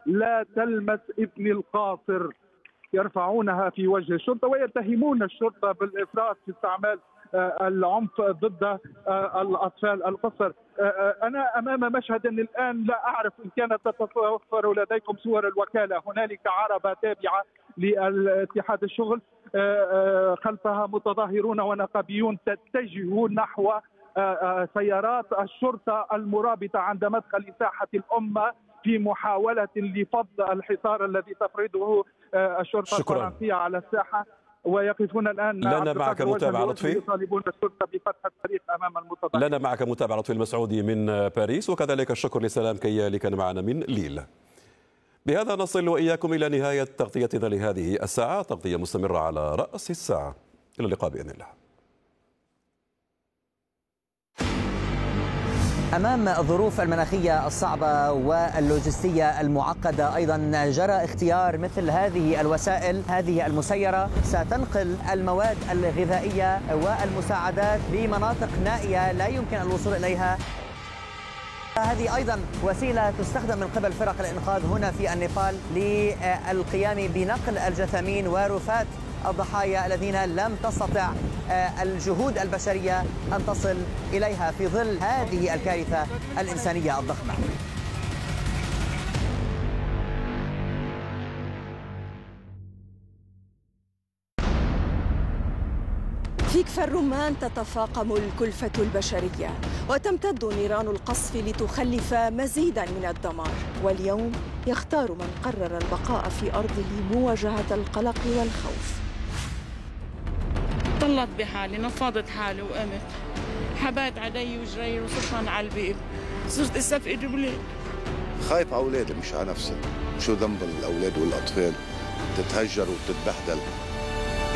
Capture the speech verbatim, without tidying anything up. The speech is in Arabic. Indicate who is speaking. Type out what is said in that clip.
Speaker 1: لا تلمس ابني القاصر، يرفعونها في وجه الشرطة ويتهمون الشرطة بالإفراط في استعمال العنف ضد الأطفال القصر. أنا أمام مشهد الآن لا أعرف إن كانت تتوفر لديكم صور الوكالة. هنالك عربة تابعة لاتحاد الشغل خلفها متظاهرون ونقابيون تتجه نحو سيارات الشرطة المرابطة عند مدخل ساحة الأمة في محاولة لفض الحصار الذي تفرضه الشرطة الفرنسية على الساحة، ويقفون الآن.
Speaker 2: لنا معك متابعة لطفي،
Speaker 1: يطالبون الشرطة بفتح الطريق أمام المتظاهرين.
Speaker 2: لنا معك متابعة لطفي المسعودي من باريس، وكذلك الشكر لسلام كيا اللي كان معنا من ليل. بهذا نصل وإياكم إلى نهاية تغطيتنا لهذه الساعة، تغطية مستمرة على رأس الساعة. إلى اللقاء بإذن الله.
Speaker 3: أمام الظروف المناخية الصعبة واللوجستية المعقدة أيضا جرى اختيار مثل هذه الوسائل، هذه المسيرة ستنقل المواد الغذائية والمساعدات لمناطق نائية لا يمكن الوصول إليها. هذه أيضا وسيلة تستخدم من قبل فرق الإنقاذ هنا في النيبال للقيام بنقل الجثامين ورفات الضحايا الذين لم تستطع الجهود البشرية أن تصل إليها في ظل هذه الكارثة الإنسانية الضخمة.
Speaker 4: في كفر الرمان تتفاقم الكلفة البشرية وتمتد نيران القصف لتخلف مزيدا من الدمار، واليوم يختار من قرر البقاء في أرضه مواجهة القلق والخوف.
Speaker 5: طلعت بحالي، نفضت حالي وقمت، حبيت علي وجري وصرت على البيب، صرت استفقد بليل.
Speaker 6: خايف على أولادي مش على نفسي، شو ذنب الأولاد والأطفال تتهجر وتتبهدل